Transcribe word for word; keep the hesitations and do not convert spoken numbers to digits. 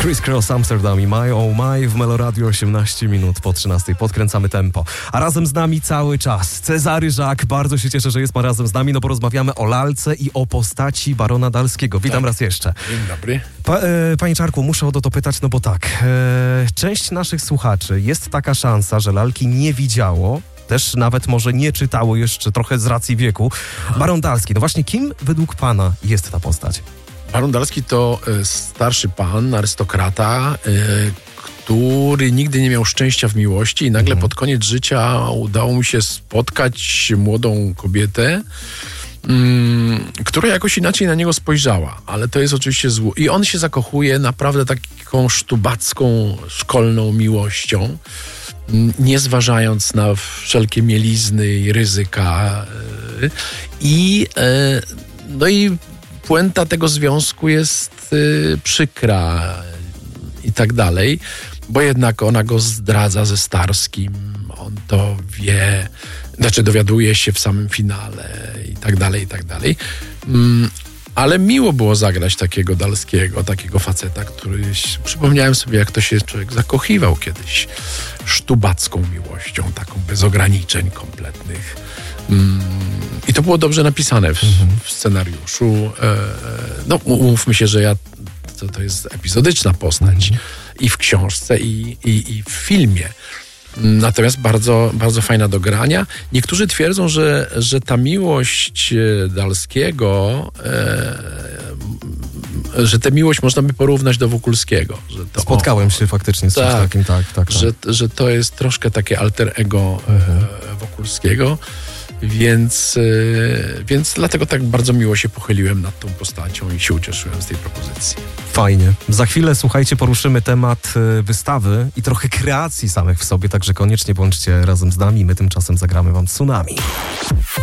Criss Cross Amsterdam i My Oh My w Meloradio osiemnaście minut po trzynastej. Podkręcamy tempo. A razem z nami cały czas Cezary Żak. Bardzo się cieszę, że jest pan razem z nami, no bo rozmawiamy o lalce i o postaci barona Dalskiego. Witam tak. raz jeszcze. Dzień dobry. Pa, e, panie Czarku, muszę o to dopytać, no bo tak. E, część naszych słuchaczy, jest taka szansa, że lalki nie widziało, też nawet może nie czytało jeszcze trochę z racji wieku. Baron Dalski, no właśnie kim według pana jest ta postać? Baron Dalski to y, starszy pan, arystokrata, y, który nigdy nie miał szczęścia w miłości i nagle mhm. pod koniec życia udało mu się spotkać młodą kobietę, y, która jakoś inaczej na niego spojrzała, ale to jest oczywiście zło. I on się zakochuje naprawdę taką sztubacką, szkolną miłością, nie zważając na wszelkie mielizny i ryzyka. Y, I y, no i puenta tego związku jest y, przykra i tak dalej, bo jednak ona go zdradza ze Starskim, on to wie, znaczy dowiaduje się w samym finale i tak dalej, i tak dalej. Mm, ale miło było zagrać takiego Dalskiego, takiego faceta, który, przypomniałem sobie, jak to się człowiek zakochiwał kiedyś sztubacką miłością, taką bez ograniczeń kompletnych. Mm, I to było dobrze napisane w, w scenariuszu. E, no, umówmy się, że ja to, to jest epizodyczna postać i w książce, i, i, i w filmie. Natomiast bardzo, bardzo fajna do grania. Niektórzy twierdzą, że, że ta miłość Dalskiego, e, że tę miłość można by porównać do Wokulskiego. Że to, Spotkałem o, się faktycznie z czymś tak, takim, tak, tak, tak. Że, że to jest troszkę takie alter ego mhm. e, Wokulskiego. Więc, yy, więc dlatego tak bardzo miło się pochyliłem nad tą postacią i się ucieszyłem z tej propozycji. Fajnie. Za chwilę, słuchajcie, poruszymy temat y, wystawy i trochę kreacji samych w sobie, także koniecznie bądźcie razem z nami. My tymczasem zagramy wam Tsunami.